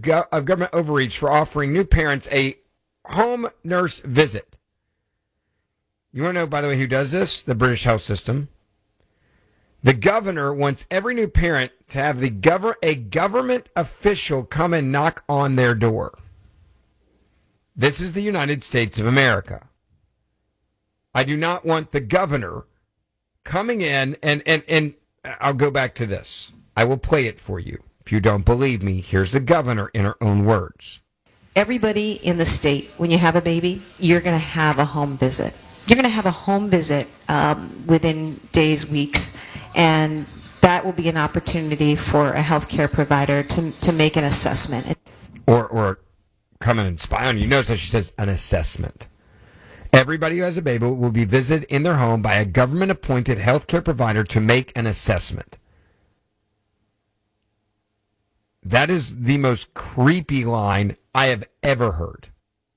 of government overreach for offering new parents a home nurse visit. You want to know, by the way, who does this? The British health system. The governor wants every new parent to have a government official come and knock on their door. This is the United States of America. I do not want the governor coming in and I'll go back to this. I will play it for you. If you don't believe me, here's the governor in her own words. Everybody in the state, when you have a baby, you're going to have a home visit. You're going to have a home visit within days, weeks, and that will be an opportunity for a healthcare provider to make an assessment. Or come in and spy on you. Notice how she says an assessment. Everybody who has a baby will be visited in their home by a government-appointed healthcare provider to make an assessment. That is the most creepy line I have ever heard.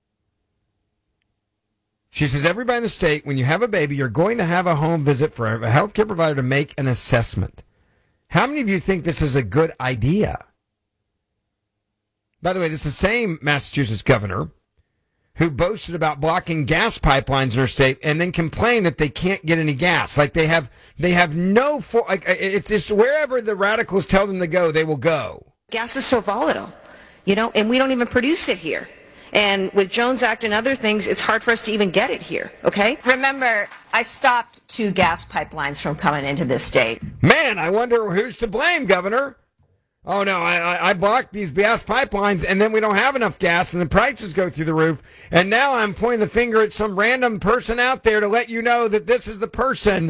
She says, everybody in the state, when you have a baby, you're going to have a home visit for a healthcare provider to make an assessment. How many of you think this is a good idea? By the way, this is the same Massachusetts governor who boasted about blocking gas pipelines in her state and then complained that they can't get any gas. Like they have no, it's just wherever the radicals tell them to go, they will go. Gas is so volatile, and we don't even produce it here. And with Jones Act and other things, it's hard for us to even get it here, okay? Remember, I stopped 2 gas pipelines from coming into this state. Man, I wonder who's to blame, Governor. Oh, no, I blocked these gas pipelines, and then we don't have enough gas, and the prices go through the roof. And now I'm pointing the finger at some random person out there to let you know that this is the person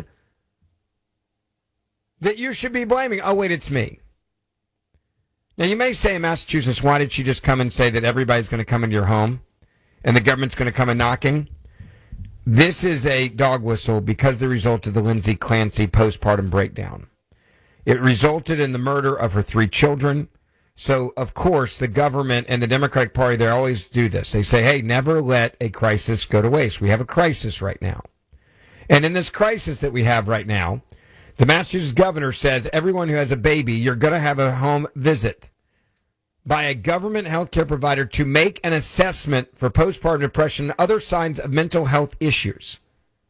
that you should be blaming. Oh, wait, it's me. Now, you may say in Massachusetts, why did she just come and say that everybody's going to come into your home and the government's going to come and knocking? This is a dog whistle because the result of the Lindsay Clancy postpartum breakdown. It resulted in the murder of her 3 children. So, of course, the government and the Democratic Party, they always do this. They say, hey, never let a crisis go to waste. We have a crisis right now. And in this crisis that we have right now, the Massachusetts governor says everyone who has a baby, you're going to have a home visit by a government health care provider to make an assessment for postpartum depression and other signs of mental health issues.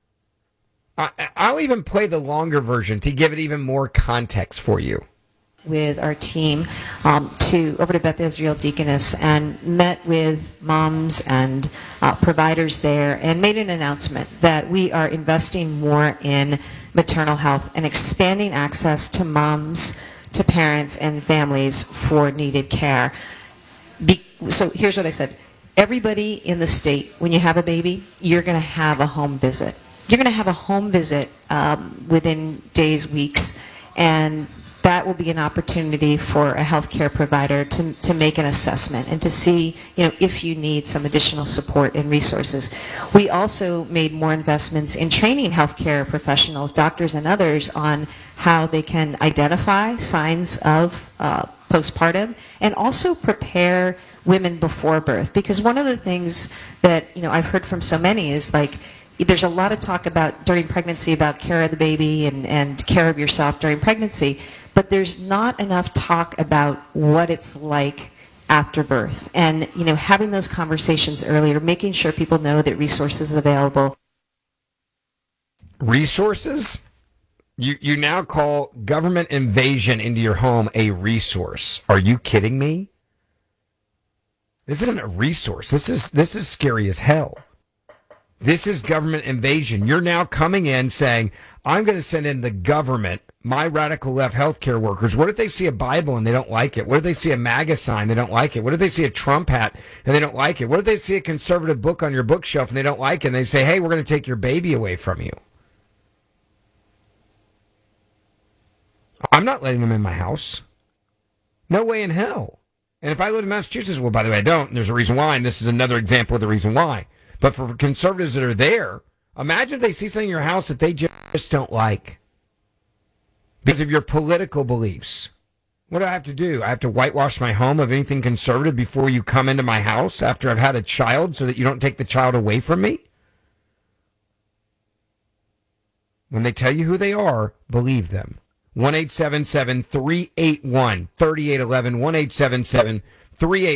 I'll even play the longer version to give it even more context for you. With our team over to Beth Israel Deaconess and met with moms and providers there and made an announcement that we are investing more in maternal health and expanding access to moms, to parents and families for needed care. So here's what I said. Everybody in the state, when you have a baby, you're going to have a home visit. You're going to have a home visit within days, weeks, and that will be an opportunity for a healthcare provider to make an assessment and to see, if you need some additional support and resources. We also made more investments in training healthcare professionals, doctors and others, on how they can identify signs of postpartum and also prepare women before birth. Because one of the things that, I've heard from so many is there's a lot of talk about during pregnancy about care of the baby and care of yourself during pregnancy, but there's not enough talk about what it's like after birth. And, having those conversations earlier, making sure people know that resources are available. Resources? You now call government invasion into your home a resource. Are you kidding me? This isn't a resource. This is scary as hell. This is government invasion. You're now coming in saying, I'm going to send in the government, my radical left healthcare workers. What if they see a Bible and they don't like it? What if they see a MAGA sign, they don't like it? What if they see a Trump hat and they don't like it? What if they see a conservative book on your bookshelf and they don't like it? And they say, hey, we're going to take your baby away from you. I'm not letting them in my house. No way in hell. And if I live in Massachusetts, well, by the way, I don't, and there's a reason why, and this is another example of the reason why. But for conservatives that are there, imagine if they see something in your house that they just don't like because of your political beliefs. What do I have to do? I have to whitewash my home of anything conservative before you come into my house after I've had a child so that you don't take the child away from me? When they tell you who they are, believe them. 1-877-381-3811, 1-877-381-3811.